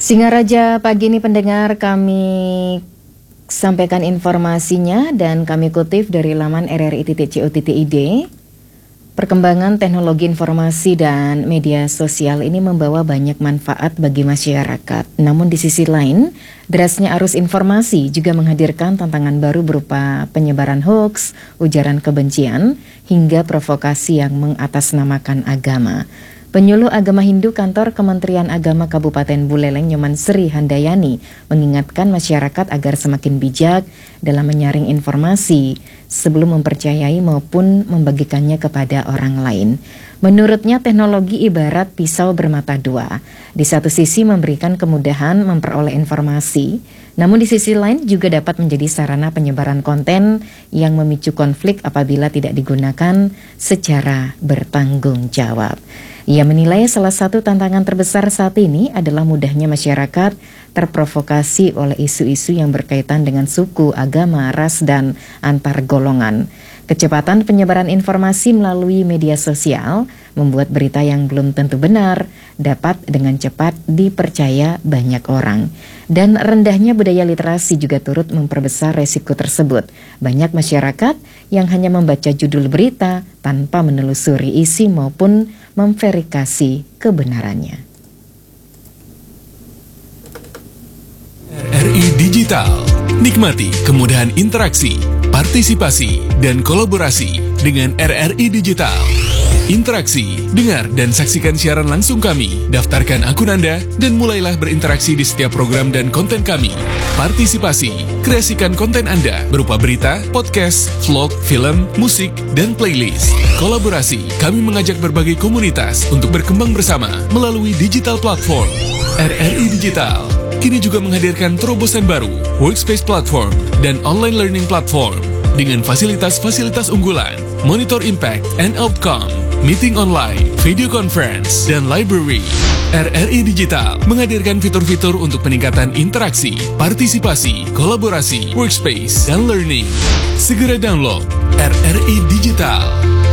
Singaraja pagi ini pendengar, kami sampaikan informasinya dan kami kutip dari laman rri.co.id. Perkembangan teknologi informasi dan media sosial ini membawa banyak manfaat bagi masyarakat. Namun di sisi lain, derasnya arus informasi juga menghadirkan tantangan baru berupa penyebaran hoaks, ujaran kebencian, hingga provokasi yang mengatasnamakan agama. Penyuluh Agama Hindu Kantor Kementerian Agama Kabupaten Buleleng, Nyoman Sri Handayani, mengingatkan masyarakat agar semakin bijak dalam menyaring informasi sebelum mempercayai maupun membagikannya kepada orang lain. Menurutnya, teknologi ibarat pisau bermata dua. Di satu sisi memberikan kemudahan memperoleh informasi, namun di sisi lain juga dapat menjadi sarana penyebaran konten yang memicu konflik apabila tidak digunakan secara bertanggung jawab. Ia menilai salah satu tantangan terbesar saat ini adalah mudahnya masyarakat terprovokasi oleh isu-isu yang berkaitan dengan suku, agama, ras, dan antar golongan. Kecepatan penyebaran informasi melalui media sosial membuat berita yang belum tentu benar dapat dengan cepat dipercaya banyak orang. Dan rendahnya budaya literasi juga turut memperbesar resiko tersebut. Banyak masyarakat yang hanya membaca judul berita tanpa menelusuri isi maupun memverifikasi kebenarannya. RRI Digital. Nikmati kemudahan interaksi, partisipasi, dan kolaborasi dengan RRI Digital. Interaksi, dengar dan saksikan siaran langsung kami. Daftarkan akun Anda dan mulailah berinteraksi di setiap program dan konten kami. Partisipasi, kreasikan konten Anda berupa berita, podcast, vlog, film, musik, dan playlist. Kolaborasi, kami mengajak berbagai komunitas untuk berkembang bersama melalui digital platform. RRI Digital kini juga menghadirkan terobosan baru, workspace platform, dan online learning platform dengan fasilitas-fasilitas unggulan, monitor impact and outcome, meeting online, video conference, dan library. RRI Digital menghadirkan fitur-fitur untuk peningkatan interaksi, partisipasi, kolaborasi, workspace, dan learning. Segera download RRI Digital.